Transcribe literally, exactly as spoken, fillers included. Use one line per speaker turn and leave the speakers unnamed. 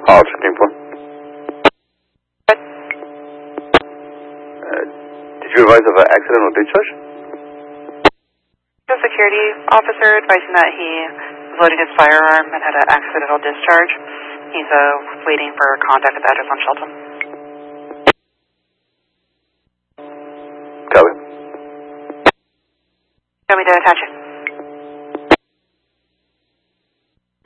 Hall checking for.
What?
Uh, did you advise of an accident or discharge?
The security officer advising that he was loading his firearm and had an accidental discharge. He's uh, waiting for contact at the address on Shelton.
Copy.
Tell me to attach it.